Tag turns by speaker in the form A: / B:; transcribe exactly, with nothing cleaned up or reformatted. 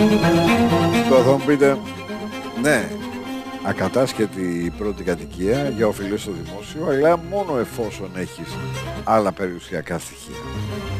A: Τώρα θα μου πείτε, ναι, ακατάσχετη η πρώτη κατοικία για οφειλές στο δημόσιο, αλλά μόνο εφόσον έχεις άλλα περιουσιακά στοιχεία.